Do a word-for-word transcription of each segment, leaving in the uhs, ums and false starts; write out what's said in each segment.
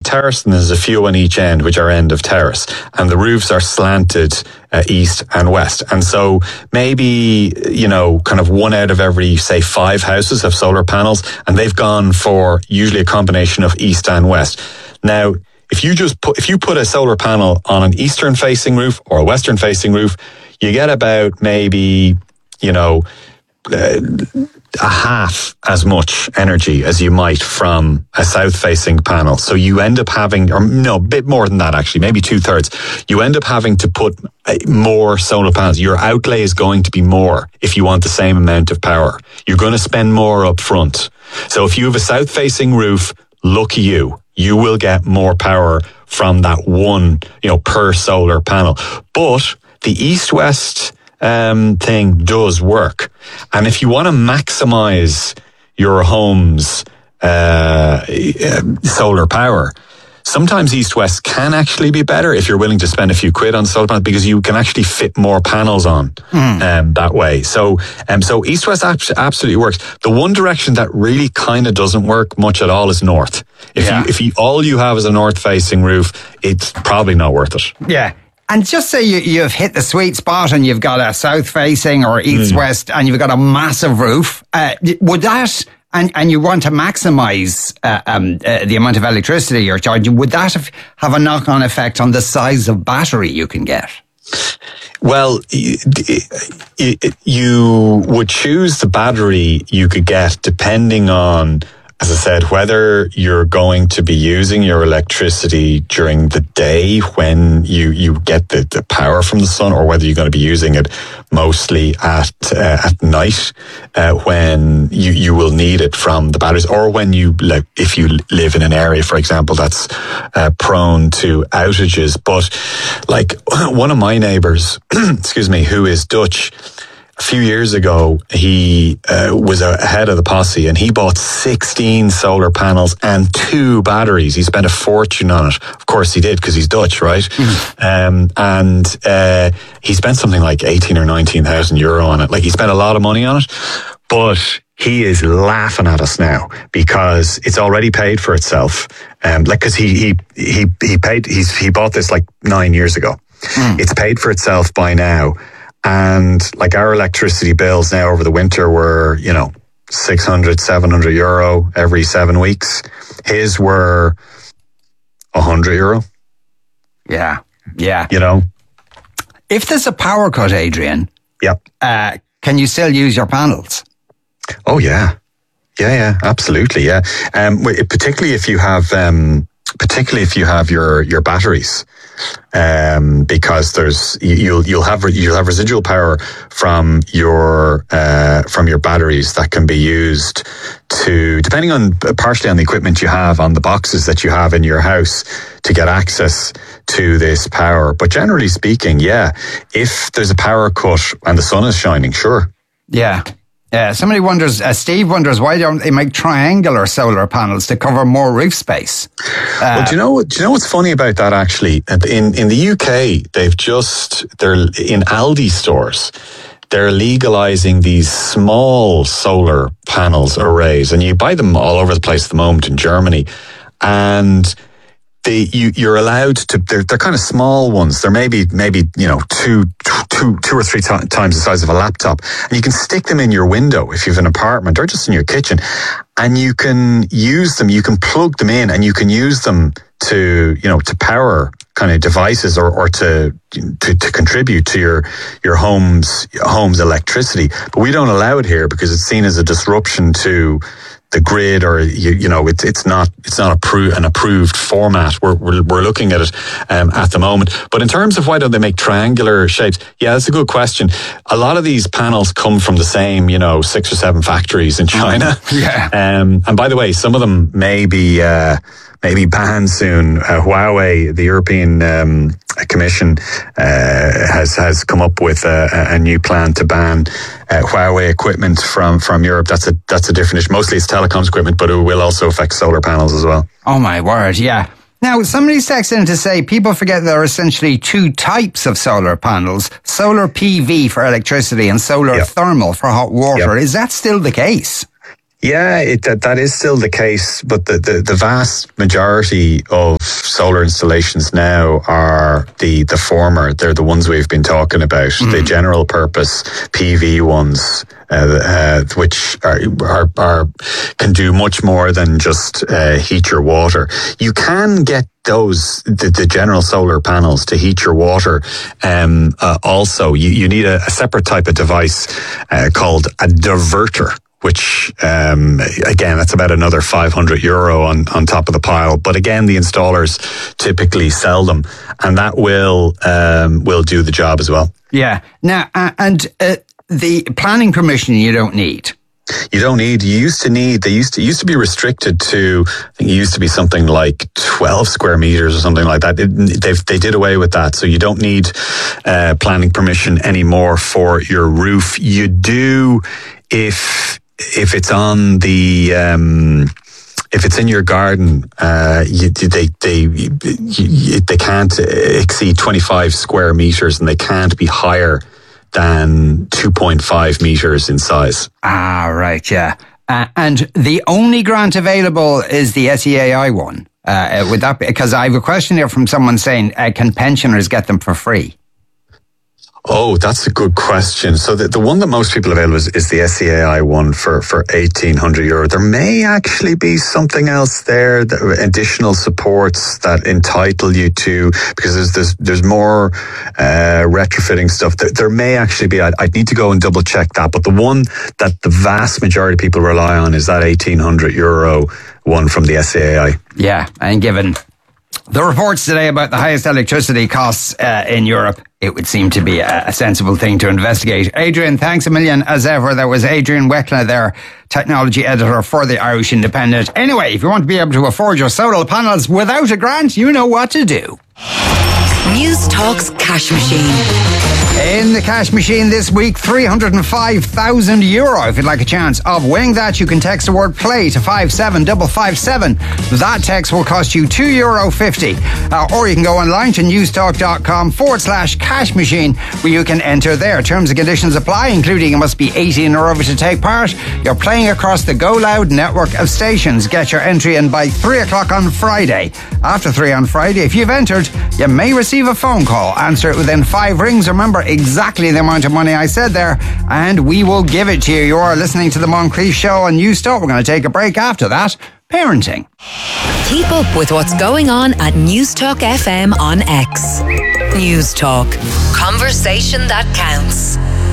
terrace and there's a few on each end, which are end of terrace. And the roofs are slanted uh, east and west. And so maybe, you know, kind of one out of every, say, five houses have solar panels, and they've gone for usually a combination of east and west. Now, if you just put, if you put a solar panel on an eastern facing roof or a western facing roof, you get about maybe, you know, uh, a half as much energy as you might from a south-facing panel. So you end up having, or no, a bit more than that actually, maybe two-thirds. You end up having to put more solar panels. Your outlay is going to be more if you want the same amount of power. You're going to spend more up front. So if you have a south-facing roof, lucky you, you will get more power from that one, you know, per solar panel. But the east-west um, thing does work. And if you want to maximize your home's uh, solar power, sometimes east-west can actually be better if you're willing to spend a few quid on solar panels, because you can actually fit more panels on mm. um, that way. So, um, so east-west absolutely works. The one direction that really kind of doesn't work much at all is north. If yeah. you, if you, all you have is a north-facing roof, it's probably not worth it. Yeah. And just say you, you've hit the sweet spot and you've got a south-facing or east-west mm. and you've got a massive roof. Uh, would that, and, and you want to maximise uh, um, uh, the amount of electricity you're charging, would that have, have a knock-on effect on the size of battery you can get? Well, you would choose the battery you could get depending on, as I said, whether you're going to be using your electricity during the day when you, you get the, the power from the sun, or whether you're going to be using it mostly at uh, at night uh, when you, you will need it from the batteries, or when you, like, if you live in an area, for example, that's uh, prone to outages. But like one of my neighbours, excuse me, who is Dutch, a few years ago, he uh, was ahead of the posse and he bought sixteen solar panels and two batteries. He spent a fortune on it. Of course he did, because he's Dutch, right? Mm. Um, and uh, he spent something like eighteen or nineteen thousand euro on it. Like, he spent a lot of money on it, but he is laughing at us now because it's already paid for itself. Um, like, because he, he, he, he paid, he's, he bought this like nine years ago. Mm. It's paid for itself by now. And like, our electricity bills now over the winter were, you know, six hundred, seven hundred euro every seven weeks. His were one hundred euro. Yeah. Yeah. You know, if there's a power cut, Adrian, yep. Uh, can you still use your panels? Oh, yeah. Yeah, yeah, absolutely. Yeah. Um, particularly if you have, um, particularly if you have your, your batteries. Um, because there's you'll you'll have you'll have residual power from your uh, from your batteries that can be used to, depending on partially on the equipment you have, on the boxes that you have in your house, to get access to this power. But generally speaking, yeah, if there's a power cut and the sun is shining, sure. Yeah. Yeah, somebody wonders, uh, Steve wonders, why don't they make triangular solar panels to cover more roof space? Uh, well, do you know, do you know what's funny about that, actually? In, in the U K, they've just, they're in Aldi stores, they're legalizing these small solar panels arrays, and you buy them all over the place at the moment in Germany. And they, you, you're allowed to, they're, they're kind of small ones. They're maybe, maybe, you know, two, two, two or three t- times the size of a laptop. And you can stick them in your window if you have an apartment, or just in your kitchen. And you can use them, you can plug them in, and you can use them to, you know, to power kind of devices, or, or to, to, to contribute to your, your home's, home's electricity. But we don't allow it here because it's seen as a disruption to the grid, or you, you know, it's it's not it's not appro- an approved format. We're we're, we're looking at it um, at the moment. But in terms of why don't they make triangular shapes? Yeah, that's a good question. A lot of these panels come from the same, you know, six or seven factories in China. Yeah. Um, and by the way, some of them may be uh, maybe banned soon. Uh, Huawei, the European um, Commission, uh, has has come up with a, a new plan to ban uh, Huawei equipment from, from Europe. That's a that's a different issue. Mostly it's telecoms equipment, but it will also affect solar panels as well. Oh my word! Yeah. Now, somebody's texting in to say people forget there are essentially two types of solar panels: solar P V for electricity and solar yep. thermal for hot water. Yep. Is that still the case? Yeah, it, that, that is still the case, but the, the, the vast majority of solar installations now are the, the former. They're the ones we've been talking about, mm. the general purpose P V ones, uh, uh, which are, are, are can do much more than just uh, heat your water. You can get those, the, the general solar panels to heat your water. Um, uh, also, you, you need a, a separate type of device uh, called a diverter, which, um, again, that's about another five hundred euro on, on top of the pile. But again, the installers typically sell them, and that will, um, will do the job as well. Yeah. Now, uh, and uh, the planning permission you don't need. You don't need, you used to need, they used to, used to be restricted to, I think it used to be something like twelve square meters or something like that. It, they've, they did away with that. So you don't need uh, planning permission anymore for your roof. You do if, if it's on the, um, if it's in your garden, uh, you, they they you, they can't exceed twenty-five square meters, and they can't be higher than two point five meters in size. Ah, right, yeah. Uh, and the only grant available is the S E A I one. Uh, would that be, because I have a question here from someone saying, uh, can pensioners get them for free? Oh, that's a good question. So the, the one that most people avail is, is the S E A I one for, for eighteen hundred euro. There may actually be something else there, that, additional supports that entitle you to, because there's there's, there's more uh, retrofitting stuff. There, there may actually be, I'd, I'd need to go and double check that. But the one that the vast majority of people rely on is that eighteen hundred euro one from the S E A I. Yeah, and given the reports today about the highest electricity costs uh, in Europe, it would seem to be a, a sensible thing to investigate. Adrian, thanks a million as ever. That was Adrian Weckler there, technology editor for the Irish Independent. Anyway, if you want to be able to afford your solar panels without a grant, you know what to do. News Talk's Cash Machine. In the cash machine this week, three hundred five thousand euro. If you'd like a chance of winning that, you can text the word play to five seven five five seven. That text will cost you two euro fifty. Uh, or you can go online to newstalk.com forward slash cash machine, where you can enter there. Terms and conditions apply, including you must be eighteen or over to take part. You're playing across the Go Loud network of stations. Get your entry in by three o'clock on Friday. After three on Friday, if you've entered, you may receive a phone call. Answer it within five rings. Remember exactly the amount of money I said there, and we will give it to you. You are listening to the Moncrief Show on News Talk. We're going to take a break after that. Parenting. Keep up with what's going on at News Talk F M on X. News Talk. Conversation that counts.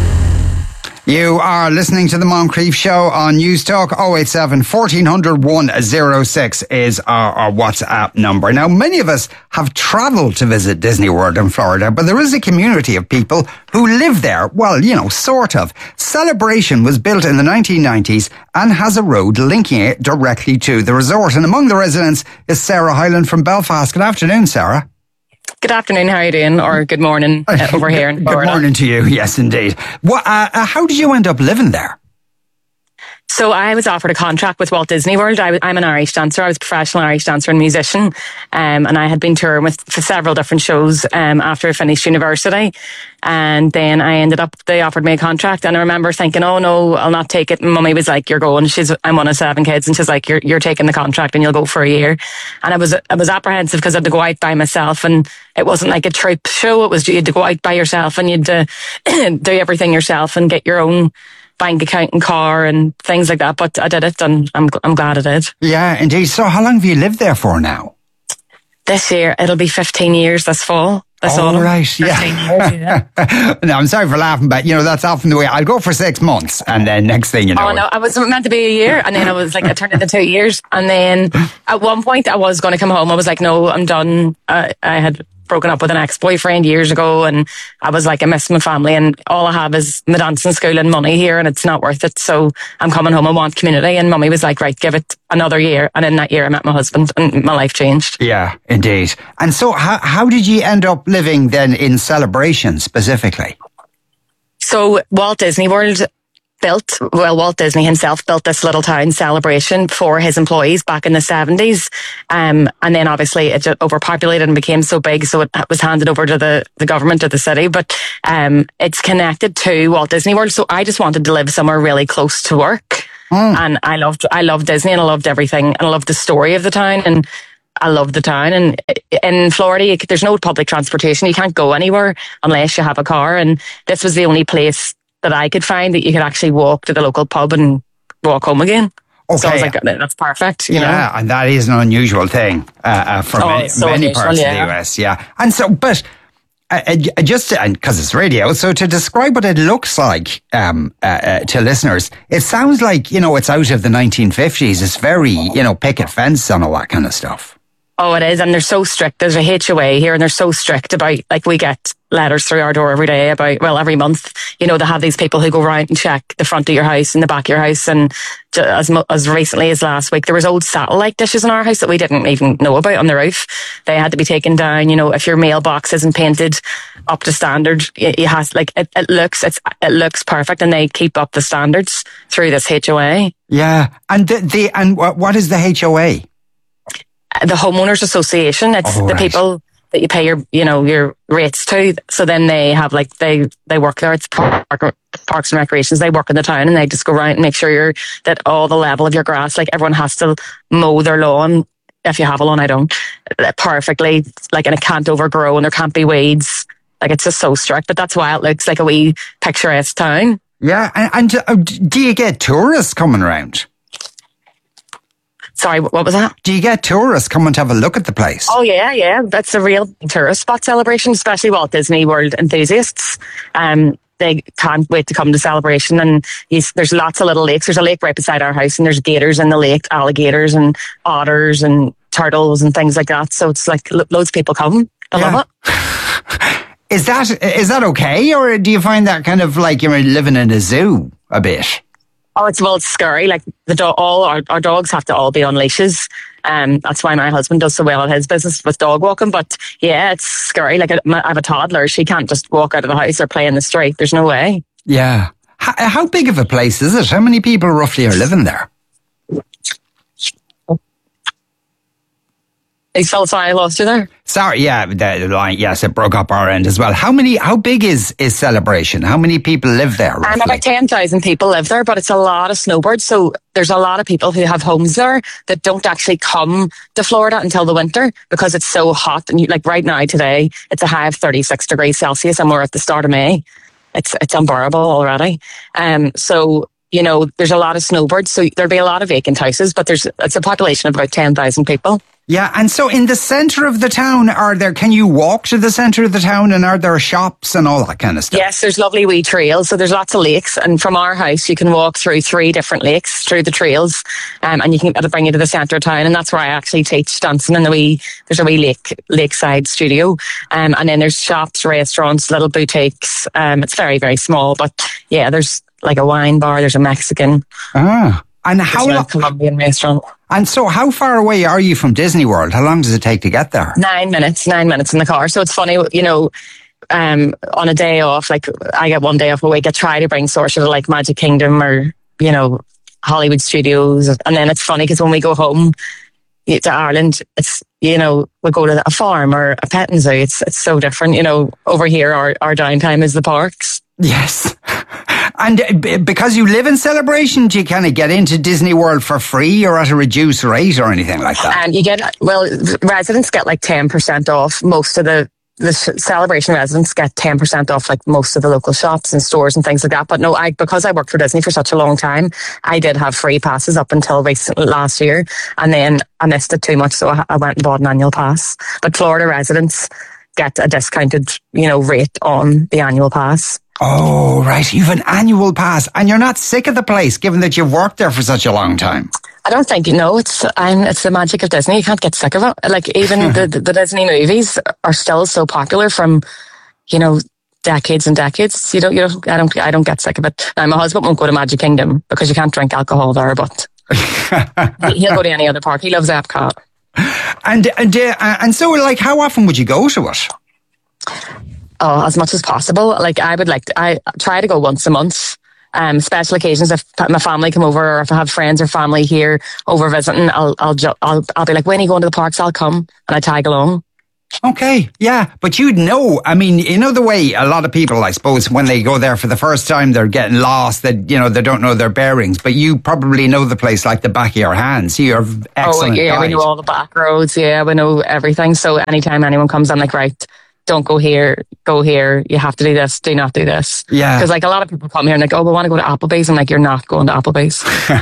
You are listening to the Moncrief Show on News Talk. oh eight seven, fourteen hundred, one oh six is our, our WhatsApp number. Now, many of us have travelled to visit Disney World in Florida, but there is a community of people who live there. Well, you know, sort of. Celebration was built in the nineteen nineties and has a road linking it directly to the resort. And among the residents is Sarah Hyland from Belfast. Good afternoon, Sarah. Good afternoon, how are you doing? Or good morning uh, over here in Florida. Good morning to you, yes indeed. What, uh, uh, how did you end up living there? So I was offered a contract with Walt Disney World. I, I'm an Irish dancer. I was a professional Irish dancer and musician. Um, and I had been touring with for several different shows um, after I finished university. And then I ended up, they offered me a contract. And I remember thinking, oh no, I'll not take it. And Mummy was like, you're going. She's, I'm one of seven kids. And she's like, you're, you're taking the contract and you'll go for a year. And I was, I was apprehensive because I had to go out by myself. And it wasn't like a troop show. It was, you had to go out by yourself and you had to do everything yourself and get your own bank account and car and things like that. But I did it and I'm, I'm glad I did. Yeah, indeed. So how long have you lived there for now? This year, it'll be fifteen years this fall. This All autumn. right, yeah. Years, yeah. No, I'm sorry for laughing, but you know, that's often the way. I'll go for six months and then next thing you know. Oh no, I was meant to be a year and then I was like, I turned into two years. And then at one point I was going to come home. I was like, no, I'm done. Uh, I had broken up with an ex-boyfriend years ago and I was like, I miss my family and all I have is my dancing school and money here and it's not worth it. So I'm coming home. I want community. And Mummy was like, right, give it another year. And in that year I met my husband and my life changed. Yeah, indeed. And so how, how did you end up living then in Celebration specifically? So Walt Disney World built, well, Walt Disney himself built this little town Celebration for his employees back in the seventies. Um, and then obviously it overpopulated and became so big, so it was handed over to the, the government of the city. But um, it's connected to Walt Disney World. So I just wanted to live somewhere really close to work. Mm. And I loved, I loved Disney and I loved everything. And I loved the story of the town and I love the town. And in Florida, there's no public transportation. You can't go anywhere unless you have a car. And this was the only place that I could find that you could actually walk to the local pub and walk home again. Okay. So I was like, that's perfect. You yeah, know? And that is an unusual thing uh, uh, for oh, many, so many unusual, parts yeah. of the U S. Yeah. And so, but uh, uh, just because it's radio, so to describe what it looks like um, uh, uh, to listeners, it sounds like, you know, it's out of the nineteen fifties. It's very, you know, picket fence and all that kind of stuff. Oh, it is. And they're so strict. There's a H O A here and they're so strict about, like, we get letters through our door every day about, well, every month, you know, they have these people who go around and check the front of your house and the back of your house. And as as recently as last week, there was old satellite dishes in our house that we didn't even know about on the roof. They had to be taken down. You know, if your mailbox isn't painted up to standard, it, it has, like, it, it looks, it's, it looks perfect and they keep up the standards through this H O A. Yeah. And the, the and what, what is the H O A? The Homeowners Association. It's oh, the right. people that you pay your, you know, your rates to. So then they have, like, they, they work there. It's park, Parks and Recreations. They work in the town and they just go around and make sure you're, that all the level of your grass, like, everyone has to mow their lawn. If you have a lawn, I don't, perfectly, like, and it can't overgrow and there can't be weeds. Like, it's just so strict, but that's why it looks like a wee picturesque town. Yeah. And, and uh, do you get tourists coming around? Sorry, what was that? Do you get tourists coming to have a look at the place? Oh, yeah, yeah. That's a real tourist spot celebration, especially Walt Disney World enthusiasts. Um, they can't wait to come to Celebration. And he's, there's lots of little lakes. There's a lake right beside our house and there's gators in the lake, alligators and otters and turtles and things like that. So it's like lo- loads of people come. I yeah. love it. Is that, is that okay? Or do you find that kind of like you're living in a zoo a bit? Oh, it's, well, it's scary. Like, the dog, all our, our dogs have to all be on leashes. Um, that's why my husband does so well at his business with dog walking. But yeah, it's scary. Like, I have a toddler. She can't just walk out of the house or play in the street. There's no way. Yeah. How, how big of a place is it? How many people roughly are living there? Hey, Phil, sorry, I lost you there. Sorry, yeah, the line, yes, it broke up our end as well. How many, how big is, is Celebration? How many people live there? Um, about ten thousand people live there, but it's a lot of snowbirds. So there's a lot of people who have homes there that don't actually come to Florida until the winter because it's so hot. And you, like right now, today, it's a high of thirty-six degrees Celsius and we're at the start of May. It's, it's unbearable already. Um, so, you know, there's a lot of snowbirds. So there'll be a lot of vacant houses, but there's, it's a population of about ten thousand people. Yeah, and so in the centre of the town, are there, can you walk to the centre of the town and are there shops and all that kind of stuff? Yes, there's lovely wee trails. So there's lots of lakes. And from our house, you can walk through three different lakes through the trails. Um, and you can, it'll bring you to the centre of town. And that's where I actually teach dancing in the wee, there's a wee lake, lakeside studio. Um, and then there's shops, restaurants, little boutiques. Um, it's very, very small. But yeah, there's like a wine bar, there's a Mexican. Ah. And how long? Colombian restaurant. And so how far away are you from Disney World? How long does it take to get there? Nine minutes, nine minutes in the car. So it's funny, you know, um, on a day off, like I get one day off a week, I try to bring Saoirse to like Magic Kingdom or, you know, Hollywood Studios. And then it's funny because when we go home to Ireland, it's, you know, we go to a farm or a petting zoo. It's, it's so different. You know, over here, our, our downtime is the parks. Yes. And because you live in Celebration, do you kind of get into Disney World for free or at a reduced rate or anything like that? And um, you get, well, residents get like ten percent off. Most of the, the Celebration residents get ten percent off like most of the local shops and stores and things like that. But no, I, because I worked for Disney for such a long time, I did have free passes up until recent, last year. And then I missed it too much. So I, I went and bought an annual pass. But Florida residents get a discounted, you know, rate on the annual pass. Oh, right. You've an annual pass and you're not sick of the place given that you've worked there for such a long time. I don't think, you know, it's I'm, it's the magic of Disney. You can't get sick of it. Like even the, the, the Disney movies are still so popular from, you know, decades and decades. You don't, you don't, I don't, I don't get sick of it. Now, my husband won't go to Magic Kingdom because you can't drink alcohol there, but he'll go to any other park. He loves Epcot. And, and, uh, and so like, how often would you go to it? Oh, as much as possible. Like I would like to, I try to go once a month. Um, special occasions, if my family come over or if I have friends or family here over visiting, I'll I'll ju- I'll I'll be like, when are you going to the parks? I'll come and I tag along. Okay, yeah, but you'd know. I mean, you know the way a lot of people, I suppose, when they go there for the first time, they're getting lost. That you know they don't know their bearings. But you probably know the place like the back of your hand. So you're excellent. Oh yeah, guide. we know all the back roads. Yeah, we know everything. So anytime anyone comes, I'm like, right, don't go here, go here. You have to do this. Do not do this. Yeah. Because like a lot of people come here and like, oh, we want to go to Applebee's. I'm like, you're not going to Applebee's.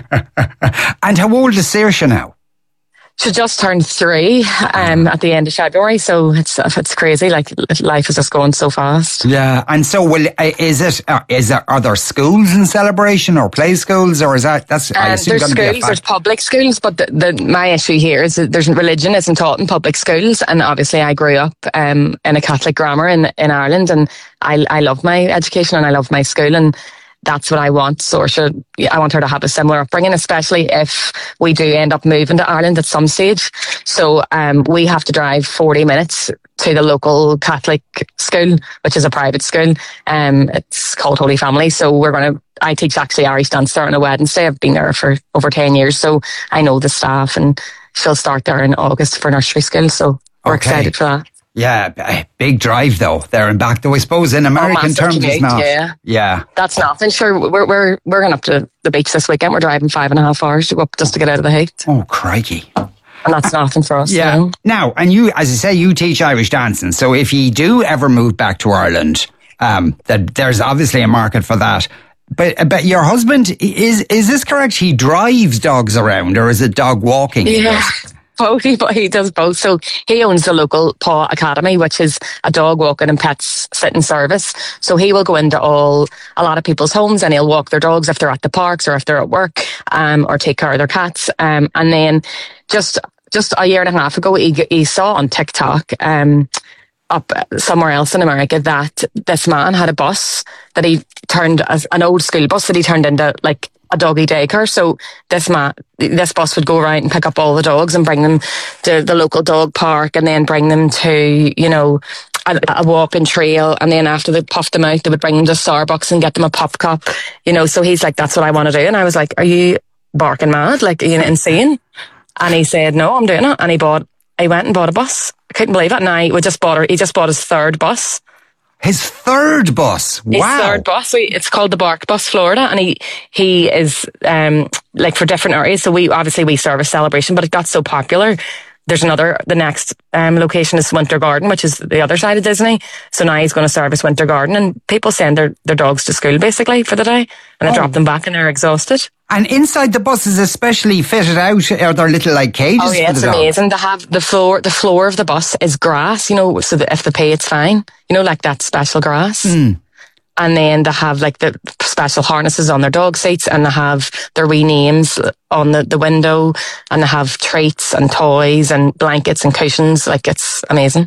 And how old is Saoirse now? She just turned three um, at the end of February, so it's it's crazy. Like life is just going so fast. Yeah, and so will is it? Uh, is there are there schools in Celebration or play schools, or is that that's? I Um, assume there's gonna be a schools, fact- there's public schools, but the, the my issue here is that there's religion isn't taught in public schools, and obviously I grew up um, in a Catholic grammar in in Ireland, and I I love my education and I love my school, and that's what I want. Saoirse, I want her to have a similar upbringing, especially if we do end up moving to Ireland at some stage. So um, we have to drive forty minutes to the local Catholic school, which is a private school. Um, it's called Holy Family. So we're going to, I teach actually Irish dance there on a Wednesday. I've been there for over ten years. So I know the staff, and she'll start there in August for nursery school. So we're Okay. excited for that. Yeah, b- big drive though, there and back. Though I suppose in American massive terms, commute, it's not. yeah. Yeah. That's nothing. Sure, we're we're we're going up to the beach this weekend. We're driving five and a half hours to go up just to get out of the heat, Oh, crikey. and that's nothing for us. Yeah. You know? Now, and you, as I say, you teach Irish dancing. So if you do ever move back to Ireland, um, that there's obviously a market for that. But but your husband is is this correct? He drives dogs around, or is it dog walking? he Yeah. does? Both, he, he does both. So he owns the local Paw Academy, which is a dog walking and pets sitting service. So he will go into all, a lot of people's homes, and he'll walk their dogs if they're at the parks or if they're at work, um, or take care of their cats. Um, and then just, just a year and a half ago, he, he saw on TikTok, um, up somewhere else in America that this man had a bus that he turned as an old school bus that he turned into like a doggy daycare. So this man, this bus would go around and pick up all the dogs and bring them to the local dog park, and then bring them to, you know, a, a walking trail. And then after they puffed them out, they would bring them to Starbucks and get them a pop cup, you know. So he's like, that's what I want to do. And I was like, are you barking mad? Like, are you insane? And he said, no, I'm doing it. And he bought, he went and bought a bus. I couldn't believe it. And I we just bought her, he just bought his third bus. His third bus. His Wow. third bus. We, it's called the Bark Bus Florida, and he he is um like for different areas. So we obviously we service Celebration, but it got so popular. There's another. The next um location is Winter Garden, which is the other side of Disney. So now he's going to service Winter Garden, and people send their their dogs to school basically for the day, and they Oh. drop them back, and they're exhausted. And inside the bus is especially fitted out. Are there little like cages Oh yeah, for it's the dogs? amazing. To have the floor, the floor of the bus is grass, you know, so that if they pay, it's fine. You know, like that special grass. Mm. And then they have like the special harnesses on their dog seats, and they have their wee names on the, the window, and they have treats and toys and blankets and cushions. Like, it's amazing.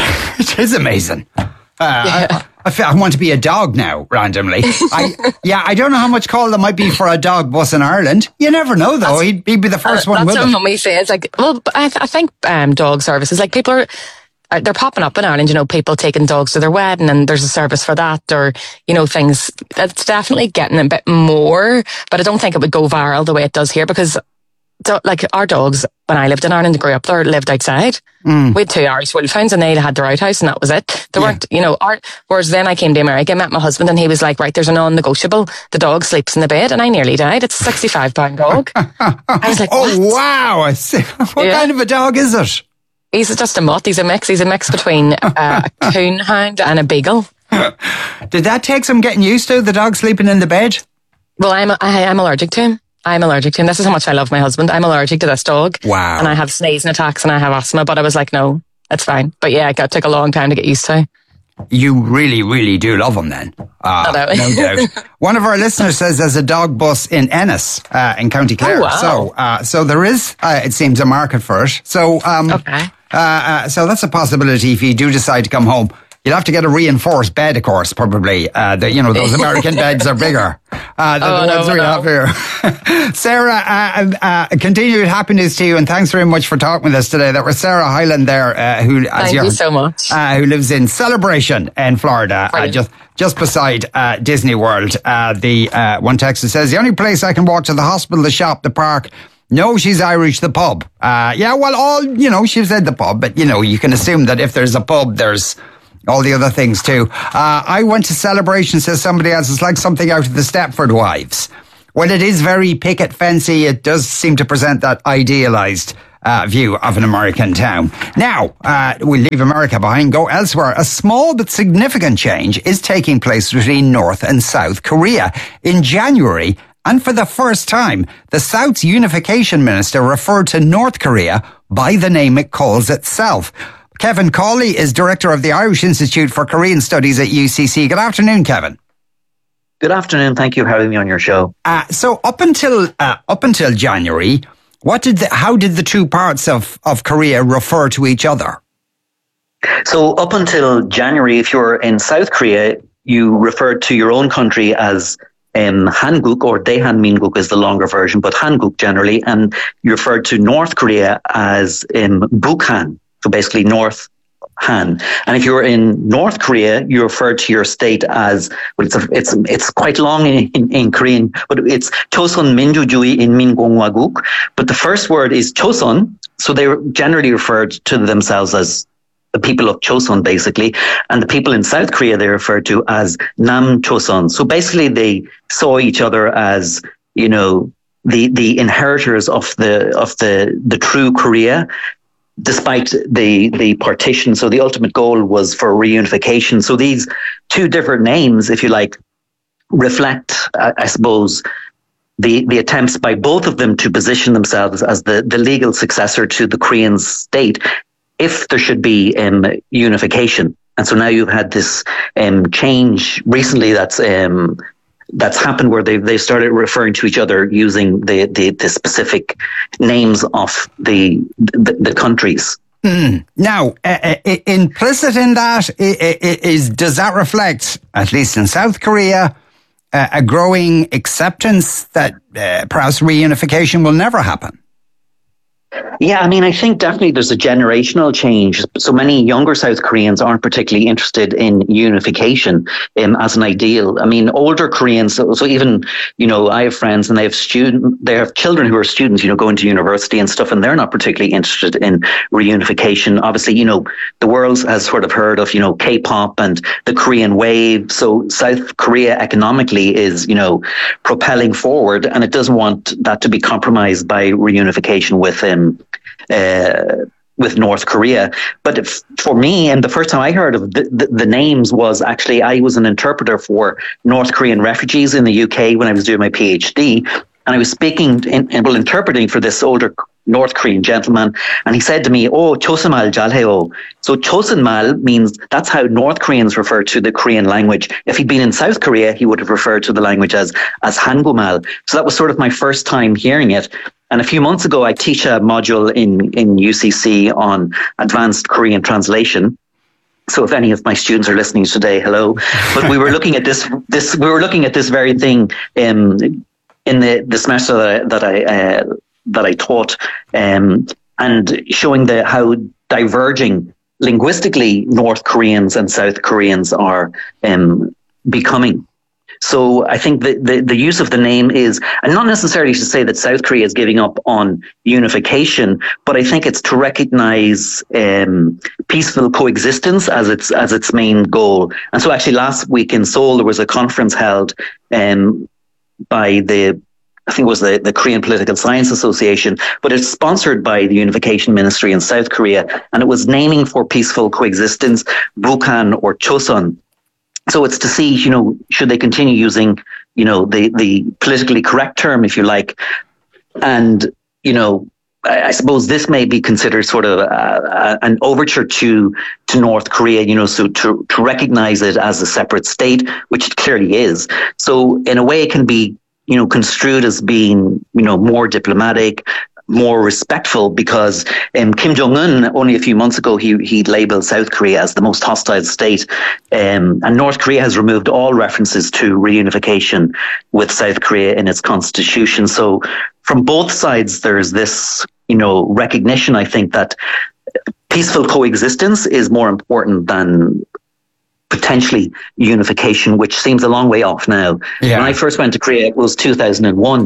It is amazing. Uh, I, I, feel, I want to be a dog now, randomly. I, yeah, I don't know how much call there might be for a dog bus in Ireland. You never know, though. He'd, he'd be the first Uh, one That's with what it. Mummy says. Like, well, I, th- I think um, dog services, like people are, uh, they're popping up in Ireland, you know, people taking dogs to their wedding, and there's a service for that, or, you know, things. It's definitely getting a bit more, but I don't think it would go viral the way it does here, because do- like our dogs, when I lived in Ireland and grew up there, lived outside. Mm. We had two Irish wolfhounds, and they had their outhouse, and that was it. They Yeah. weren't, you know, our, whereas then I came to America, met my husband, and he was like, right, there's a non-negotiable. The dog sleeps in the bed, and I nearly died. It's a sixty-five pound dog. I was like, Oh, what? wow. I see. What Yeah. kind of a dog is it? He's just a mutt. He's a mix. He's a mix between uh, a coonhound and a beagle. Did that take some getting used to, the dog sleeping in the bed? Well, I'm I, I'm allergic to him. I'm allergic to him. This is how much I love my husband. I'm allergic to this dog. Wow. And I have sneezing attacks and I have asthma, but I was like, no, it's fine. But yeah, it got, took a long time to get used to. You really, really do love him then. Uh, I know. no doubt. One of our listeners says there's a dog bus in Ennis, uh, in County Clare. Oh, wow. So, uh, so there is, uh, it seems, a market for it. So, um, Okay. uh, uh, so that's a possibility if you do decide to come home. You'll have to get a reinforced bed, of course, probably. Uh, the, you know, those American beds are bigger uh, than Oh, the no, ones we no. have here. Sarah, uh, uh, continued happiness to you, and thanks very much for talking with us today. That was Sarah Hyland there, uh, who, as Thank you're, you so much. uh, who lives in Celebration in Florida, uh, Brilliant. just just beside uh, Disney World. Uh, the uh, one texter says, the only place I can walk to the hospital, the shop, the park, No, she's Irish, the pub. Uh, yeah, well, all, you know, she said the pub, but, you know, you can assume that if there's a pub, there's all the other things too. Uh, I went to Celebration, says somebody else. It's like something out of the Stepford Wives. Well, it is very picket fencey. It does seem to present that idealised uh, view of an American town. Now, uh, we leave America behind, go elsewhere. A small but significant change is taking place between North and South Korea. In January, and for the first time, the South's unification minister referred to North Korea by the name it calls itself. Kevin Cawley is director of the Irish Institute for Korean Studies at U C C. Good afternoon, Kevin. Good afternoon. Thank you for having me on your show. Uh, so up until uh, up until January, what did the, how did the two parts of, of Korea refer to each other? So up until January, if you're in South Korea, you referred to your own country as um, Hanguk, or Daehanminguk is the longer version, but Hanguk generally, and you referred to North Korea as um, Bukhan. So basically North Han. And if you're in North Korea, you refer to your state as, well, it's a, it's it's quite long in, in, in Korean, but it's Chosun Minjujuwi Inmingonghwaguk. But the first word is Chosun, so they generally referred to themselves as the people of Chosun, basically. And the people in South Korea, they referred to as Nam Chosun. So basically they saw each other as, you know, the the inheritors of the of the the true Korea, despite the the partition. So the ultimate goal was for reunification. So these two different names, if you like, reflect, I, I suppose, the, the attempts by both of them to position themselves as the, the legal successor to the Korean state, if there should be um, unification. And so now you've had this um, change recently that's um, that's happened where they've, they've started referring to each other using the, the, the specific names of the the, the countries. Mm. Now, uh, uh, implicit in that is, does that reflect, at least in South Korea, uh, a growing acceptance that uh, perhaps reunification will never happen? Yeah, I mean, I think definitely there's a generational change. So many younger South Koreans aren't particularly interested in unification um, as an ideal. I mean, older Koreans, so, so even, you know, I have friends and they have student, they have children who are students, you know, going to university and stuff, and they're not particularly interested in reunification. Obviously, you know, the world has sort of heard of, you know, K-pop and the Korean wave. So South Korea economically is, you know, propelling forward, and it doesn't want that to be compromised by reunification with him. Um, Uh, with North Korea. But if, for me, and the first time I heard of the, the, the names was actually, I was an interpreter for North Korean refugees in the U K when I was doing my PhD. And I was speaking, in, well, interpreting for this older North Korean gentleman. And he said to me, oh, Chosunmal jalheo. So Chosunmal means that's how North Koreans refer to the Korean language. If he'd been in South Korea, he would have referred to the language as, as Hangumal. So that was sort of my first time hearing it. And a few months ago, I teach a module in, in U C C on advanced Korean translation. So if any of my students are listening today, hello. But we were looking at this, this, we were looking at this very thing, um, in the, the semester that I, that I, uh, that I taught, um, and showing the, how diverging linguistically North Koreans and South Koreans are, um, becoming. So I think the, the, the use of the name is, and not necessarily to say that South Korea is giving up on unification, but I think it's to recognize um, peaceful coexistence as its as its main goal. And so actually last week in Seoul, there was a conference held um, by the, I think it was the, the Korean Political Science Association, but it's sponsored by the Unification Ministry in South Korea. And it was naming for peaceful coexistence, Bukhan or Chosun. So it's to see, you know, should they continue using, you know, the, the politically correct term, if you like. And, you know, I, I suppose this may be considered sort of a, a, an overture to to North Korea, you know, so to, to recognize it as a separate state, which it clearly is. So in a way, it can be, you know, construed as being, you know, more diplomatic, more respectful, because um, Kim Jong-un, only a few months ago, he he labeled South Korea as the most hostile state. Um, and North Korea has removed all references to reunification with South Korea in its constitution. So from both sides, there's this, you know, recognition, I think, that peaceful coexistence is more important than potentially unification, which seems a long way off now. Yeah. When I first went to Korea, it was two thousand one.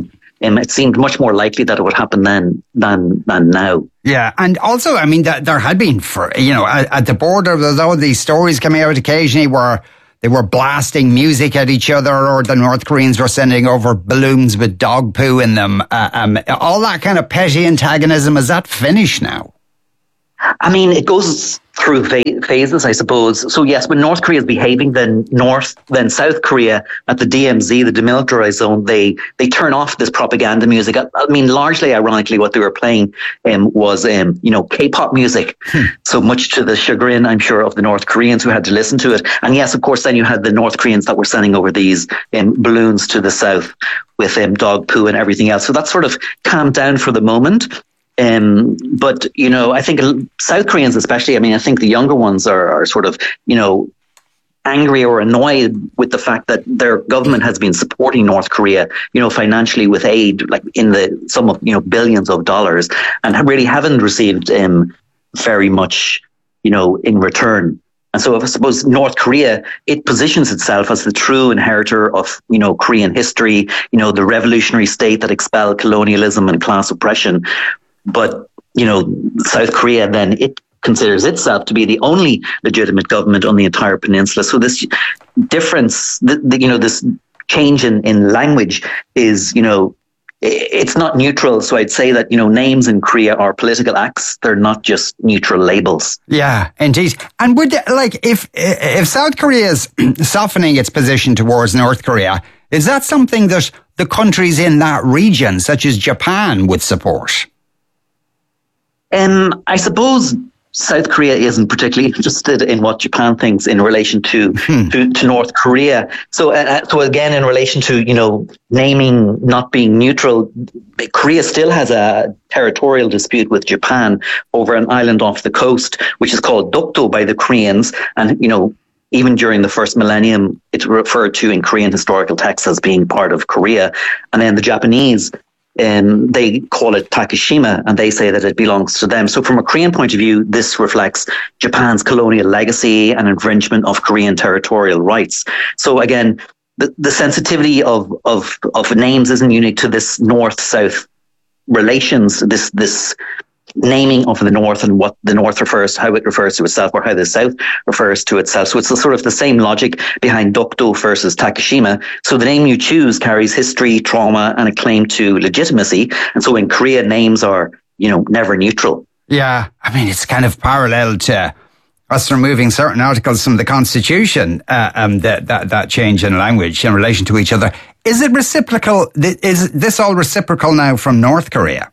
Um, it seemed much more likely that it would happen then than than now. Yeah, and also, I mean, th- there had been, for you know, at, at the border, there's all these stories coming out occasionally where they were blasting music at each other, or the North Koreans were sending over balloons with dog poo in them. Uh, um, all that kind of petty antagonism, is that finished now? I mean, it goes through phases, I suppose. So yes, when North Korea is behaving, then North, then South Korea at the D M Z, the demilitarized zone, they they turn off this propaganda music. I, I mean, largely, ironically, what they were playing um, was um, you know K-pop music. Hmm. So much to the chagrin, I'm sure, of the North Koreans who had to listen to it. And yes, of course, then you had the North Koreans that were sending over these um, balloons to the south with um, dog poo and everything else. So that sort of calmed down for the moment. Um, but, you know, I think South Koreans especially, I mean, I think the younger ones are, are sort of, you know, angry or annoyed with the fact that their government has been supporting North Korea, you know, financially with aid, like in the sum of, you know, billions of dollars, and really haven't received um, very much, you know, in return. And so I suppose North Korea, it positions itself as the true inheritor of, you know, Korean history, you know, the revolutionary state that expelled colonialism and class oppression. But, you know, South Korea, then it considers itself to be the only legitimate government on the entire peninsula. So this difference, the, the, you know, this change in, in language is, you know, it's not neutral. So I'd say that, you know, names in Korea are political acts. They're not just neutral labels. Yeah, indeed. And would, like, if if South Korea is softening its position towards North Korea, is that something that the countries in that region, such as Japan, would support? Um, I suppose South Korea isn't particularly interested in what Japan thinks in relation to hmm. to, to North Korea. So, uh, so again, in relation to, you know, naming not being neutral, Korea still has a territorial dispute with Japan over an island off the coast, which is called Dokdo by the Koreans. And, you know, even during the first millennium, it's referred to in Korean historical texts as being part of Korea. And then the Japanese, Um, they call it Takeshima, and they say that it belongs to them. So from a Korean point of view, this reflects Japan's colonial legacy and infringement of Korean territorial rights. So again, the, the sensitivity of, of, of names isn't unique to this North-South relations, this, this naming of the North and what the North refers to, how it refers to itself, or how the South refers to itself. So it's the, sort of the same logic behind Dokdo versus Takeshima. So the name you choose carries history, trauma, and a claim to legitimacy. And so in Korea, names are, you know, never neutral. Yeah, I mean, it's kind of parallel to us removing certain articles from the Constitution, uh, um, that, that, that change in language in relation to each other. Is it reciprocal? Is this all reciprocal now from North Korea?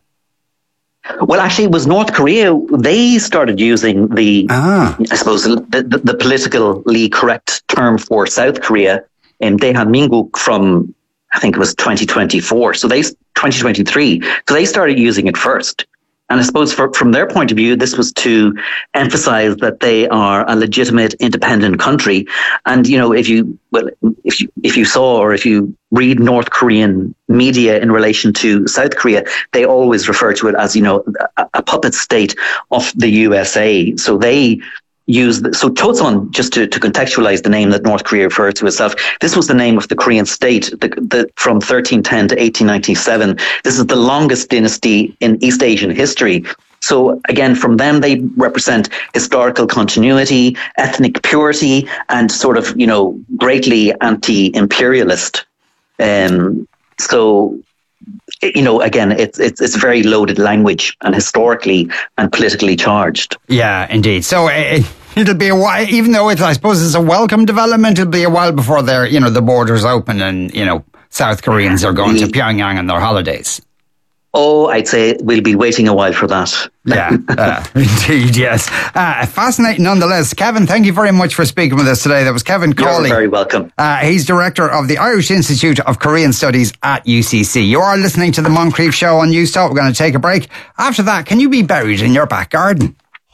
Well, actually, it was North Korea. They started using the, ah. I suppose, the, the, the politically correct term for South Korea, um, Daehanmingguk, from, I think it was twenty twenty-four. So they, twenty twenty-three. So they started using it first. And I suppose for, from their point of view, this was to emphasize that they are a legitimate, independent country. And, you know, if you, well, if you, if you saw or if you read North Korean media in relation to South Korea, they always refer to it as, you know, a, a puppet state of the U S A. So they use, the, so Chosun, just to, to contextualize the name that North Korea refers to itself, this was the name of the Korean state the, the, from thirteen ten to eighteen ninety-seven. This is the longest dynasty in East Asian history. So again, from them, they represent historical continuity, ethnic purity, and sort of, you know, greatly anti-imperialist. Um, so, you know, again, it's it's it's very loaded language and historically and politically charged. Yeah, indeed. So it, it'll be a while, even though it's, I suppose it's a welcome development, it'll be a while before they're, you know, the borders open and, you know, South Koreans are going to Pyongyang on their holidays. Oh, I'd say we'll be waiting a while for that. Yeah, uh, indeed, yes. Uh, fascinating nonetheless. Kevin, thank you very much for speaking with us today. That was Kevin Cawley. You're very welcome. Uh, he's director of the Irish Institute of Korean Studies at U C C. You are listening to the Moncrief Show on News Talk. We're going to take a break. After that, can you be buried in your back garden?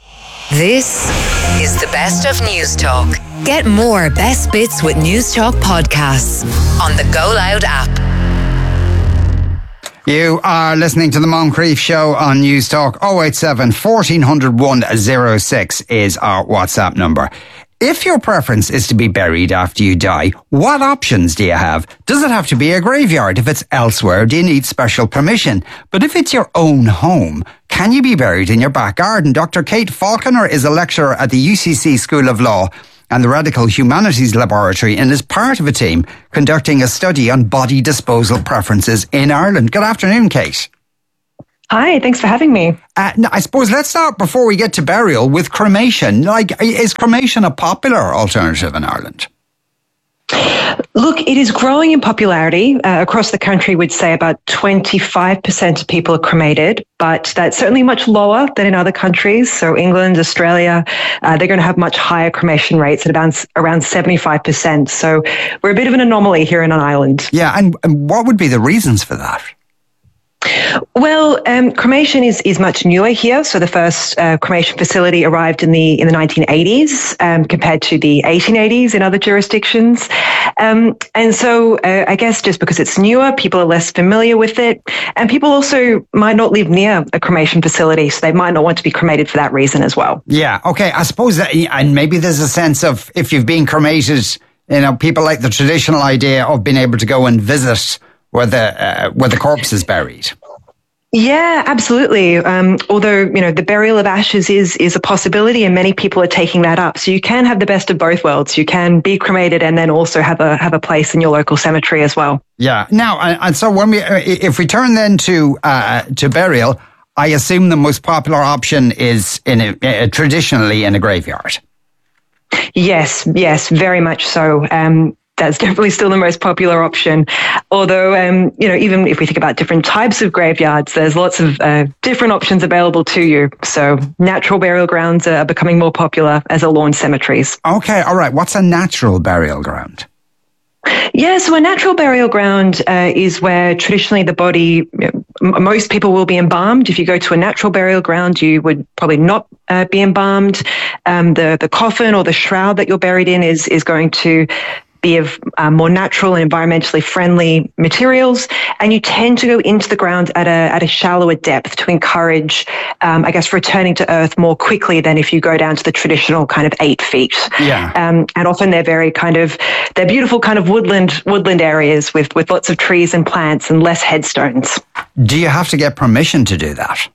This is the best of News Talk. Get more best bits with News Talk podcasts on the Go Loud app. You are listening to the Moncrief Show on News Talk. oh eight seven, one four zero zero one oh six is our WhatsApp number. If your preference is to be buried after you die, what options do you have? Does it have to be a graveyard? If it's elsewhere, do you need special permission? But if it's your own home, can you be buried in your back garden? Doctor Kate Falconer is a lecturer at the U C C School of Law and the Radical Humanities Laboratory and is part of a team conducting a study on body disposal preferences in Ireland. Good afternoon, Kate. Hi, thanks for having me. Uh, now, I suppose let's start before we get to burial with cremation. Like, is cremation a popular alternative in Ireland? Look, it is growing in popularity. Uh, across the country, we'd say about twenty-five percent of people are cremated, but that's certainly much lower than in other countries. So England, Australia, uh, they're going to have much higher cremation rates at around, around seventy-five percent. So we're a bit of an anomaly here in an island. Yeah, and, and what would be the reasons for that? Well, um, cremation is, is much newer here. So the first uh, cremation facility arrived in the in the nineteen eighties um, compared to the eighteen eighties in other jurisdictions. Um, and so uh, I guess just because it's newer, people are less familiar with it. And people also might not live near a cremation facility, so they might not want to be cremated for that reason as well. Yeah, okay. I suppose that, and maybe there's a sense of if you've been cremated, you know, people like the traditional idea of being able to go and visit where the uh, where the corpse is buried. Yeah, absolutely. Um, although, you know, the burial of ashes is is a possibility and many people are taking that up. So you can have the best of both worlds. You can be cremated and then also have a have a place in your local cemetery as well. Yeah. Now, and so when we if we turn then to uh, to burial, I assume the most popular option is in a, uh, traditionally in a graveyard. Yes, yes, very much so. Um, That's definitely still the most popular option. Although, um, you know, even if we think about different types of graveyards, there's lots of uh, different options available to you. So natural burial grounds are becoming more popular, as are lawn cemeteries. Okay, all right. What's a natural burial ground? Yeah, so a natural burial ground uh, is where traditionally the body, you know, m- most people will be embalmed. If you go to a natural burial ground, you would probably not uh, be embalmed. Um, the the coffin or the shroud that you're buried in is is going to be of uh, more natural and environmentally friendly materials, and you tend to go into the ground at a at a shallower depth to encourage, um, I guess, returning to earth more quickly than if you go down to the traditional kind of eight feet. Yeah. Um, and often they're very kind of they're beautiful kind of woodland woodland areas with with lots of trees and plants and less headstones. Do you have to get permission to do that?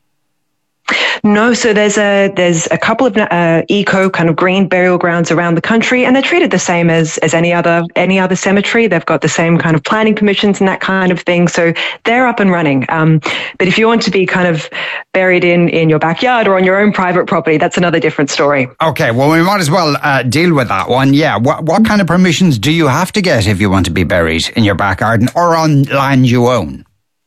No, so there's a there's a couple of uh, eco kind of green burial grounds around the country, and they're treated the same as as any other any other cemetery. They've got the same kind of planning permissions and that kind of thing, so they're up and running. Um, but if you want to be kind of buried in in your backyard or on your own private property, that's another different story. Okay, well, we might as well uh, deal with that one. Yeah, what what kind of permissions do you have to get if you want to be buried in your back garden or on land you own?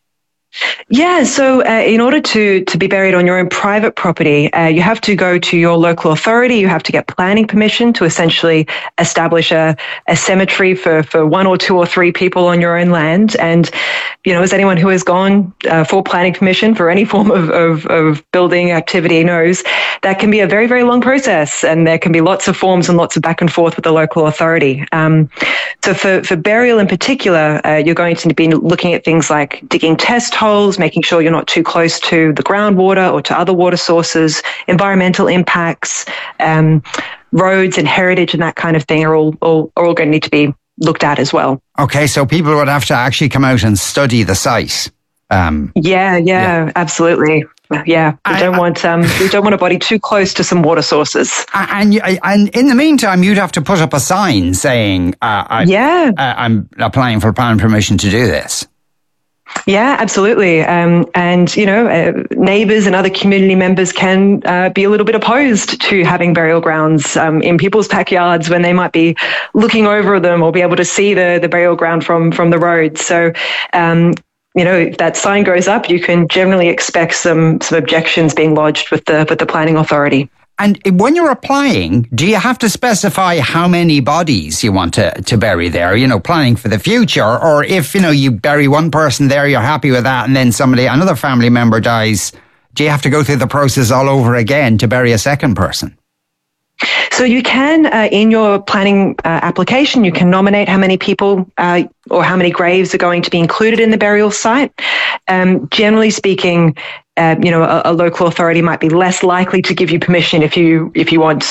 Yeah, so uh, in order to to be buried on your own private property, uh, you have to go to your local authority. You have to get planning permission to essentially establish a, a cemetery for, for one or two or three people on your own land. And, you know, as anyone who has gone uh, for planning permission for any form of, of, of building activity knows, that can be a very, very long process. And there can be lots of forms and lots of back and forth with the local authority. Um, so for, for burial in particular, uh, you're going to be looking at things like digging test holes, making sure you're not too close to the groundwater or to other water sources, environmental impacts, um, roads and heritage and that kind of thing are all, all are all going to need to be looked at as well. Okay, so people would have to actually come out and study the site. Um, yeah, yeah, yeah, absolutely. Yeah, we I, don't I, want um, we don't want a body too close to some water sources. And and in the meantime, you'd have to put up a sign saying, uh, I, "Yeah, uh, I'm applying for planning permission to do this." Yeah, absolutely. Um, and, you know, uh, neighbours and other community members can uh, be a little bit opposed to having burial grounds um, in people's backyards when they might be looking over them or be able to see the, the burial ground from, from the road. So, um, you know, if that sign goes up, you can generally expect some, some objections being lodged with the, with the planning authority. And when you're applying, do you have to specify how many bodies you want to, to bury there, you know, planning for the future? Or if, you know, you bury one person there, you're happy with that, and then somebody, another family member dies, do you have to go through the process all over again to bury a second person? So you can, uh, in your planning uh, application, you can nominate how many people uh, or how many graves are going to be included in the burial site. Um, generally speaking, uh, you know, a, a local authority might be less likely to give you permission if you if you want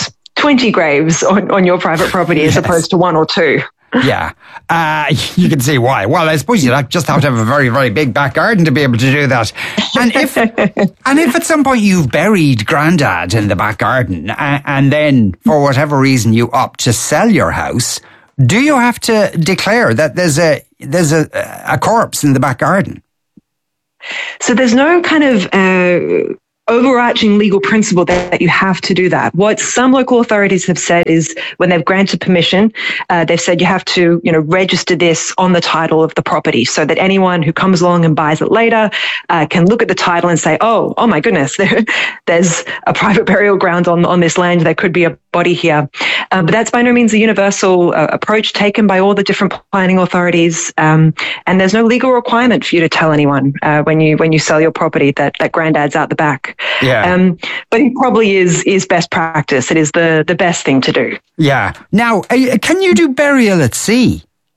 twenty graves on, on your private property yes. as opposed to one or two. Yeah, uh, you can see why. Well, I suppose you'd just have to have a very, very big back garden to be able to do that. And if and if at some point you've buried Grandad in the back garden, uh, and then for whatever reason you opt to sell your house, do you have to declare that there's a there's a, a corpse in the back garden? So there's no kind of uh, overarching legal principle that you have to do that. What some local authorities have said is when they've granted permission, uh, they've said you have to, you know, register this on the title of the property so that anyone who comes along and buys it later uh, can look at the title and say, oh, oh my goodness, there, there's a private burial ground on, on this land. There could be a body here. Um, but that's by no means a universal uh, approach taken by all the different planning authorities. Um, and there's no legal requirement for you to tell anyone uh, when you when you sell your property that, that Grandad's out the back. Yeah. Um, but it probably is is best practice. It is the, the best thing to do. Yeah. Now, uh, can you do burial at sea?